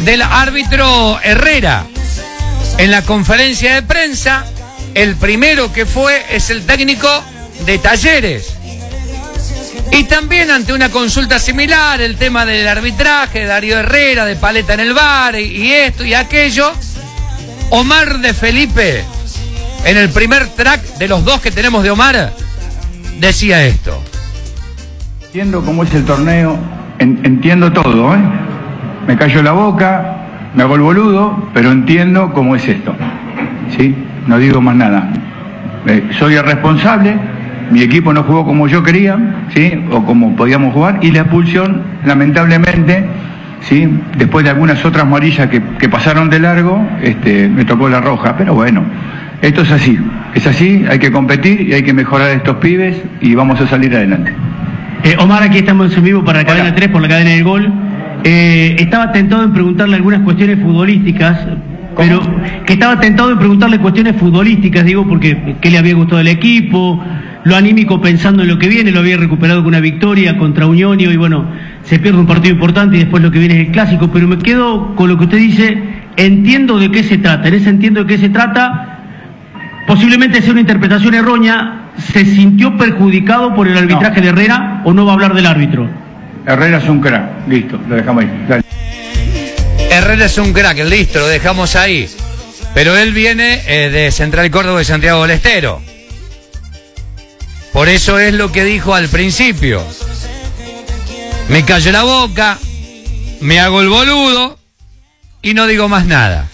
del árbitro Herrera. En la conferencia de prensa, el primero que fue es el técnico de Talleres. Y también ante una consulta similar, el tema del arbitraje, de Darío Herrera, de Paleta en el VAR, y esto y aquello, Omar de Felipe, en el primer track de los dos que tenemos de Omar, decía esto. Entiendo cómo es el torneo, entiendo todo, me callo la boca, me hago el boludo, pero entiendo cómo es esto, ¿sí? No digo más nada. Soy el responsable, mi equipo no jugó como yo quería, ¿sí? O como podíamos jugar, y la expulsión, lamentablemente, ¿sí? Después de algunas otras amarillas que pasaron de largo, me tocó la roja, pero bueno, esto es así, hay que competir y hay que mejorar a estos pibes y vamos a salir adelante. Omar, aquí estamos en vivo para la cadena 3 por la cadena del Gol. Estaba tentado en preguntarle algunas cuestiones futbolísticas, pero que estaba tentado en preguntarle cuestiones futbolísticas, digo, porque qué le había gustado el equipo, lo anímico pensando en lo que viene, lo había recuperado con una victoria contra Unión y bueno, se pierde un partido importante y después lo que viene es el clásico, pero me quedo con lo que usted dice, entiendo de qué se trata, en ese entiendo de qué se trata, posiblemente sea una interpretación errónea. ¿Se sintió perjudicado por el arbitraje de Herrera o no va a hablar del árbitro? Herrera es un crack, listo, lo dejamos ahí. Dale. Herrera es un crack, listo, lo dejamos ahí. Pero él viene de Central Córdoba de Santiago del Estero. Por eso es lo que dijo al principio. Me callo la boca, me hago el boludo y no digo más nada.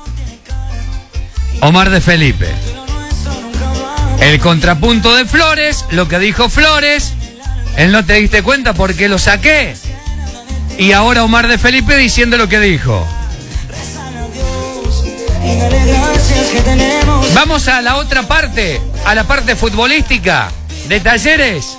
Omar de Felipe. El contrapunto de Flores, lo que dijo Flores, él no te diste cuenta porque lo saqué. Y ahora Omar de Felipe diciendo lo que dijo. Vamos a la otra parte, a la parte futbolística de Talleres.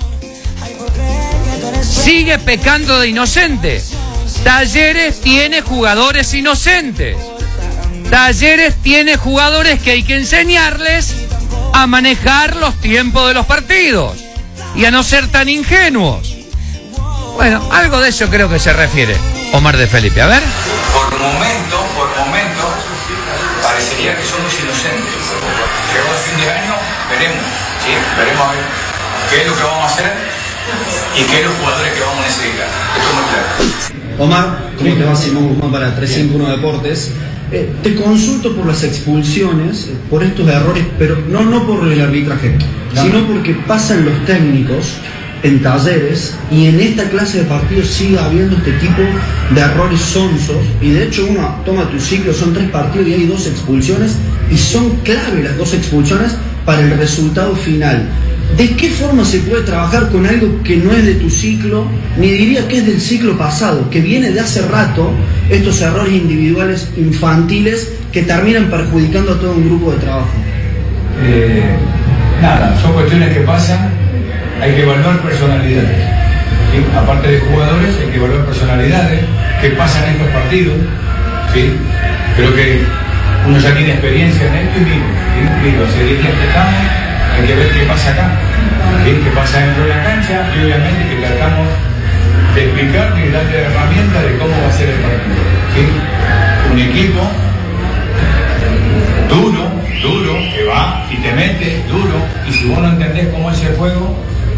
Sigue pecando de inocente. Talleres tiene jugadores inocentes. Talleres tiene jugadores que hay que enseñarles a manejar los tiempos de los partidos y a no ser tan ingenuos. Bueno, algo de eso creo que se refiere Omar de Felipe. A ver. Por momento, parecería que somos inocentes. Llegó el fin de año, veremos a ver qué es lo que vamos a hacer y qué es los jugadores que vamos a necesitar. Esto es muy claro. Omar, ¿cómo te va? Simón Guzmán para 351 Deportes. Te consulto por las expulsiones, por estos errores, pero no por el arbitraje, sino porque pasan los técnicos en Talleres y en esta clase de partidos sigue habiendo este tipo de errores sonsos, y de hecho uno toma tu ciclo, son 3 partidos y hay 2 expulsiones y son clave las 2 expulsiones para el resultado final. ¿De qué forma se puede trabajar con algo que no es de tu ciclo, ni diría que es del ciclo pasado, que viene de hace rato, estos errores individuales infantiles que terminan perjudicando a todo un grupo de trabajo? Nada, son cuestiones que pasan, hay que evaluar personalidades. ¿Sí? Aparte de jugadores, hay que evaluar personalidades que pasan en estos partidos. ¿Sí? Creo que uno ya tiene experiencia en esto y miro, hace 10 días que estamos. Hay que ver qué pasa acá, qué pasa dentro de la cancha y obviamente que tratamos de explicar y darle herramientas de cómo va a ser el partido. ¿Sí? Un equipo duro, que va y te mete duro, y si vos no entendés cómo es el juego,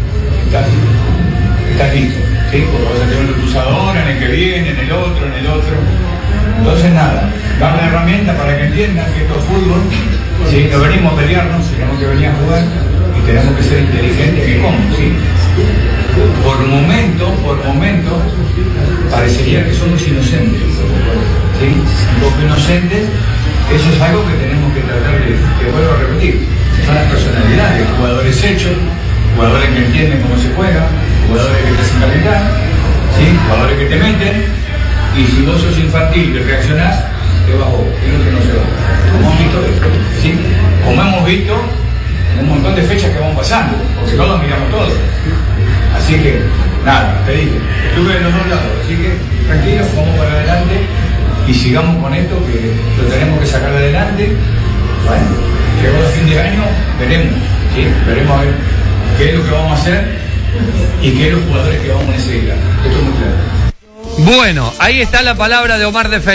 estás listo. ¿Sí? Porque vas a tener un cruzador en el que viene, en el otro. Entonces nada, darle herramientas para que entiendan que esto es fútbol. Sí, no venimos a pelearnos, tenemos que venir a jugar y tenemos que ser inteligentes y cómodos, ¿sí? Por momento, parecería que somos inocentes, ¿sí? Un poco inocentes, eso es algo que tenemos que tratar de vuelvo a repetir. Son las personalidades, jugadores hechos, jugadores que entienden cómo se juega, jugadores que te hacen calentar, ¿sí? Jugadores que te meten, y si vos sos infantil y reaccionás, te bajó, y no que no se va. Como hemos visto esto, ¿sí? Como hemos visto un montón de fechas que van pasando, porque todos miramos todo. Así que, nada, te dije, estuve de los dos lados, así que tranquilos, vamos para adelante y sigamos con esto, que lo tenemos que sacar adelante. Bueno, llegó el fin de año, veremos, ¿sí? Veremos a ver qué es lo que vamos a hacer y qué es los jugadores que vamos a necesitar. Esto es muy claro. Bueno, ahí está la palabra de Omar de Felipe.